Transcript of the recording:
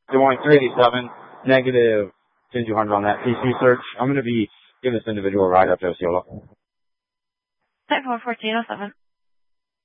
Des Moines 387, negative 10-200 on that PC search. I'm going to be giving this individual a ride up to Osceola. Type 41407.